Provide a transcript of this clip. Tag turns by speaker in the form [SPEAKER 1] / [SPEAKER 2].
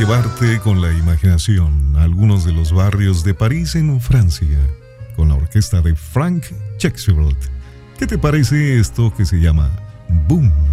[SPEAKER 1] llevarte con la imaginación a algunos de los barrios de París en Francia, con la orquesta de Frank Chexfield. ¿Qué te parece esto que se llama Boom?